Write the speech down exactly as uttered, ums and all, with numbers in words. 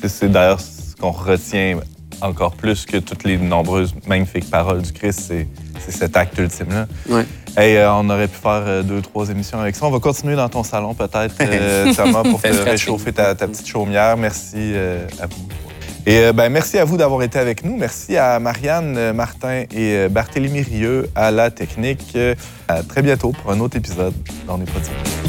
C'est, c'est d'ailleurs ce qu'on retient encore plus que toutes les nombreuses magnifiques paroles du Christ, c'est, c'est cet acte ultime-là. Ouais. Hey, euh, on aurait pu faire euh, deux, trois émissions avec ça. On va continuer dans ton salon, peut-être, euh, Thomas, pour te réchauffer ta, ta petite chaumière. Merci euh, à vous. Et euh, ben, merci à vous d'avoir été avec nous. Merci à Marianne Martin et euh, Barthélémy Rieu à la technique. Euh, à très bientôt pour un autre épisode dans les podcasts.